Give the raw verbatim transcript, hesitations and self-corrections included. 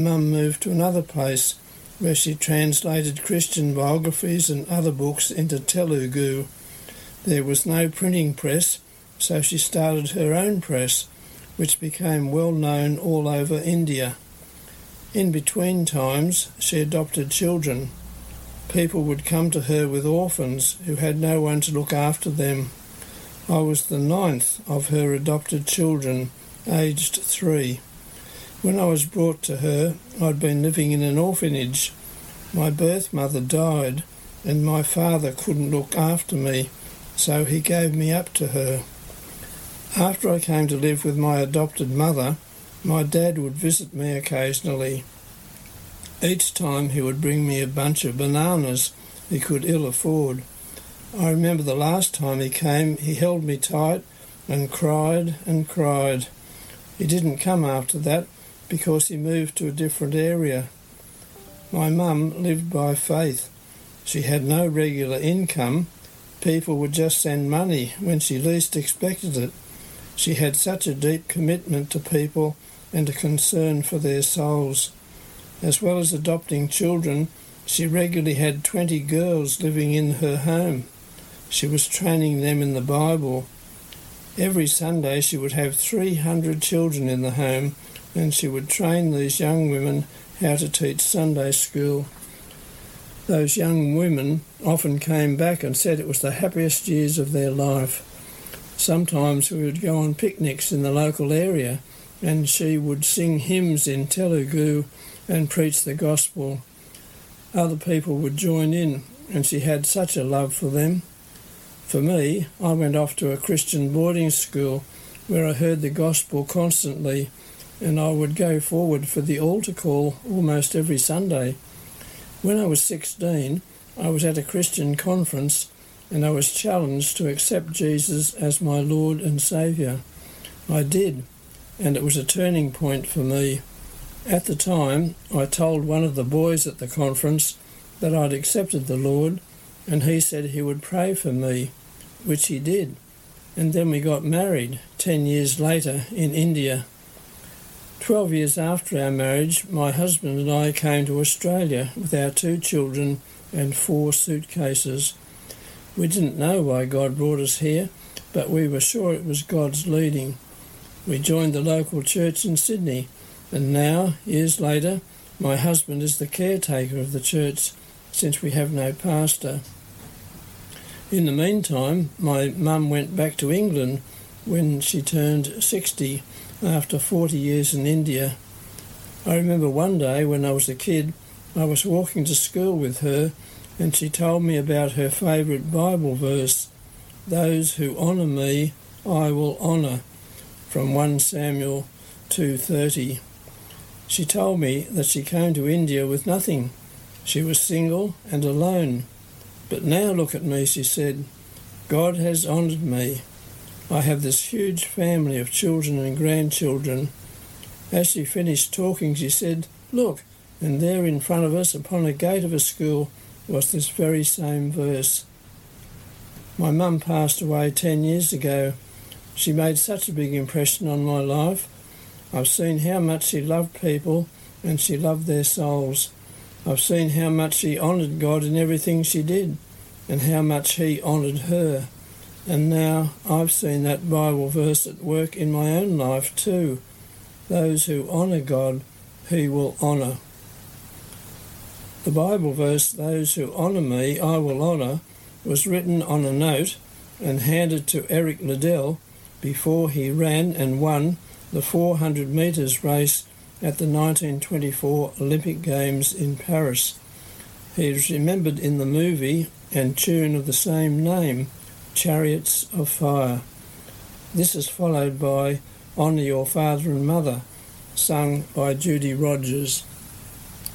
Mum moved to another place where she translated Christian biographies and other books into Telugu. There was no printing press, so she started her own press, which became well known all over India. In between times, she adopted children. People would come to her with orphans who had no one to look after them. I was the ninth of her adopted children, aged three. When I was brought to her, I'd been living in an orphanage. My birth mother died, and my father couldn't look after me, so he gave me up to her. After I came to live with my adopted mother, my dad would visit me occasionally. Each time he would bring me a bunch of bananas he could ill afford. I remember the last time he came, he held me tight and cried and cried. He didn't come after that because he moved to a different area. My mum lived by faith. She had no regular income. People would just send money when she least expected it. She had such a deep commitment to people and a concern for their souls. As well as adopting children, she regularly had twenty girls living in her home. She was training them in the Bible. Every Sunday she would have three hundred children in the home, and she would train these young women how to teach Sunday school. Those young women often came back and said it was the happiest years of their life. Sometimes we would go on picnics in the local area, and she would sing hymns in Telugu and preach the gospel. Other people would join in, and she had such a love for them. For me, I went off to a Christian boarding school where I heard the gospel constantly, and I would go forward for the altar call almost every Sunday. When I was sixteen, I was at a Christian conference, and I was challenged to accept Jesus as my Lord and Saviour. I did, and it was a turning point for me. At the time, I told one of the boys at the conference that I'd accepted the Lord, and he said he would pray for me, which he did. And then we got married ten years later in India. Twelve years after our marriage, my husband and I came to Australia with our two children and four suitcases. We didn't know why God brought us here, but we were sure it was God's leading. We joined the local church in Sydney, and now, years later, my husband is the caretaker of the church since we have no pastor. In the meantime, my mum went back to England when she turned sixty after forty years in India. I remember one day when I was a kid, I was walking to school with her, and she told me about her favourite Bible verse, "Those who honour me, I will honour," from First Samuel two thirty. She told me that she came to India with nothing. She was single and alone. "But now look at me," she said. "God has honoured me. I have this huge family of children and grandchildren." As she finished talking, she said, "Look," and there in front of us, upon a gate of a school, was this very same verse. My mum passed away ten years ago. She made such a big impression on my life. I've seen how much she loved people and she loved their souls. I've seen how much she honoured God in everything she did and how much he honoured her. And now I've seen that Bible verse at work in my own life too. Those who honour God, he will honour. The Bible verse, "Those who honour me, I will honour," was written on a note and handed to Eric Liddell before he ran and won the four hundred metres race at the nineteen twenty-four Olympic Games in Paris. He is remembered in the movie and tune of the same name, Chariots of Fire. This is followed by Honour Your Father and Mother, sung by Judy Rogers.